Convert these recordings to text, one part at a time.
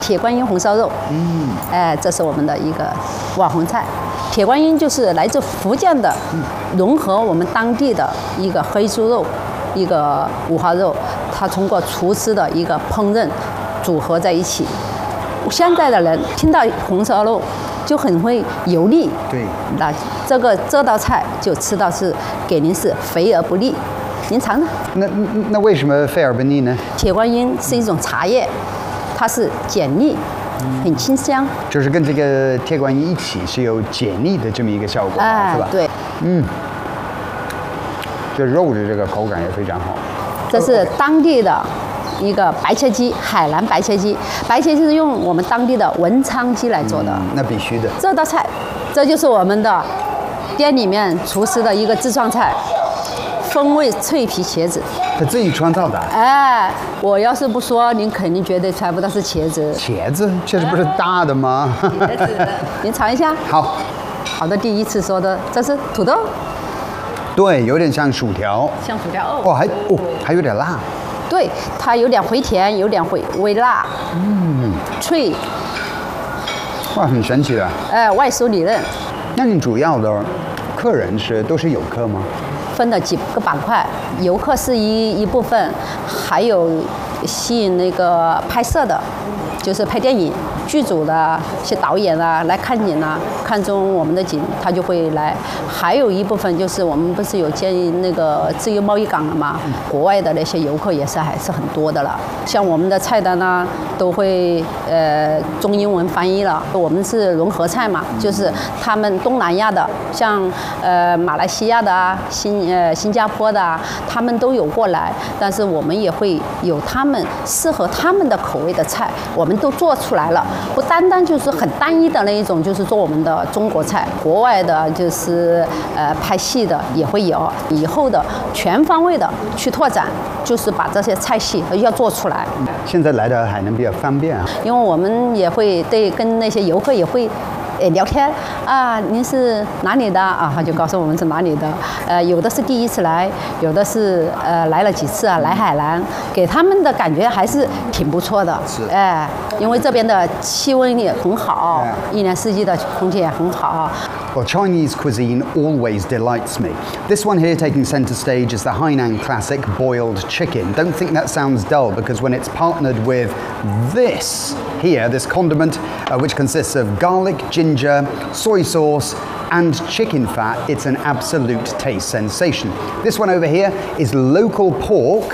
铁观音红烧肉，这是我们的一个网红菜。铁观音就是来自福建的，融合我们当地的一个黑猪肉，一个五花肉，它通过厨师的一个烹饪组合在一起。现在的人听到红烧肉就很会油腻， 对， 那这道菜就吃到是给您是肥而不腻。您尝尝。 那为什么肥而不腻呢？ 铁观音是一种茶叶，它是解腻，很清香。 就是跟这个铁观音一起是有解腻的这么一个效果，是吧？ 对。 这肉的这个口感也非常好。 这是当地的一个白切鸡，海南白切鸡。白切鸡是用我们当地的文昌鸡来做的。 那必须的。 这道菜，这就是我们的店里面厨师的一个自创菜。风味脆皮茄子， 他自己创造的。 我要是不说，您肯定绝对猜不到是茄子。 茄子，这不是大的吗？ 茄子，您尝一下。 好。 好的，第一次说的，这是土豆。 对，有点像薯条。 像薯条还有点辣。 对，它有点回甜，有点微辣。脆。 哇，很神奇的。 外酥里嫩。 那你主要的客人都是游客吗？ 分了几个板块，游客是一部分，还有吸引那个拍摄的，就是拍电影剧组的一些导演啊来看景啊，看中我们的景，他就会来。还有一部分就是我们不是有建那个自由贸易港了吗？国外的那些游客也是还是很多的了。像我们的菜单呢，都会中英文翻译了。我们是融合菜嘛，就是他们东南亚的，像马来西亚的啊，新加坡的啊，他们都有过来，但是我们也会有他们适合他们的口味的菜，我们都做出来了，不单单就是很单一的那一种，就是做我们的中国菜，国外的就是拍戏的也会有，以后的全方位的去拓展，就是把这些菜系要做出来。 现在来的海南比较方便啊， 因为我们也会跟那些游客也会聊天啊，您是哪里的啊？他就告诉我们是哪里的。有的是第一次来，有的是来了几次啊，来海南，给他们的感觉还是挺不错的。 是。 因为这边的气温也很好，一年四季的空气也很好。 Well, Chinese cuisine always delights me. This one here taking center stage is the Hainan classic boiled chicken. Don't think that sounds dull because when it's partnered with this here, this condiment, which consists of garlic, ginger, soy sauce, and chicken fat, it's an absolute taste sensation. This one over here is local pork,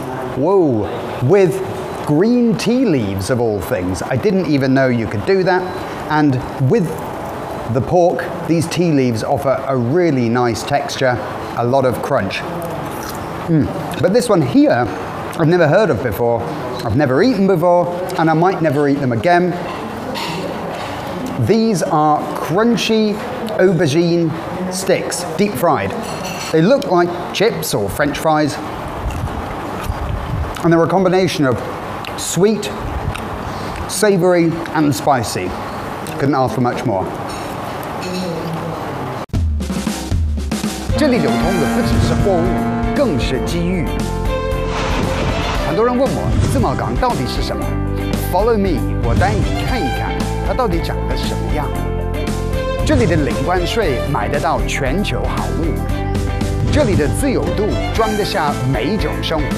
with green tea leaves of all things. I didn't even know you could do that. And with the pork, these tea leaves offer a really nice texture, a lot of crunch. But this one here, I've never heard of before, I've never eaten before, and I might never eat them again. These are crunchy aubergine sticks, deep fried. They look like chips or French fries, and they're a combination of sweet, savory, and spicy. Couldn't ask for much more. 这里流通的不只是货物，更是机遇。很多人问我自贸港到底是什么 ？Follow me， 我带你看一看它到底长得什么样。这里的零关税买得到全球好物，这里的自由度装得下每一种生活。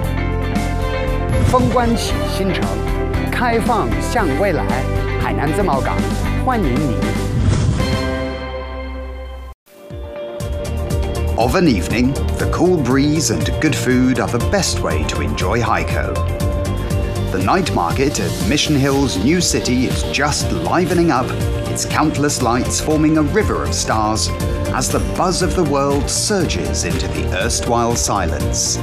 封关启新城，开放向未来，海南自贸港欢迎你。 Of an evening, the cool breeze and good food are the best way to enjoy Haikou. The night market at Mission Hill's new city is just livening up, its countless lights forming a river of stars as the buzz of the world surges into the erstwhile silence.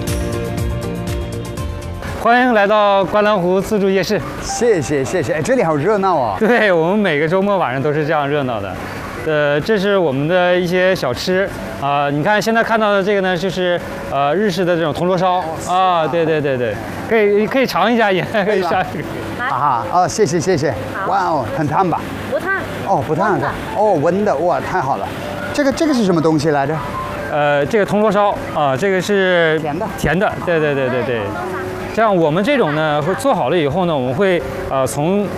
欢迎来到观澜湖自助夜市。 谢谢谢谢，哎，这里好热闹啊！ 对，我们每个周末晚上都是这样热闹的。这是我们的一些小吃啊、你看现在看到的这个呢，就是日式的这种铜锣烧啊，对对对对，可以尝一下也可以下。 谢谢谢谢。哇哦，很烫吧？ 不烫。 哦，不烫的。哦，温的，哇，太好了。这个是什么东西来着？ 这个铜锣烧啊，这个是甜的，对对对对对。像我们这种呢，会做好了以后呢，我们会从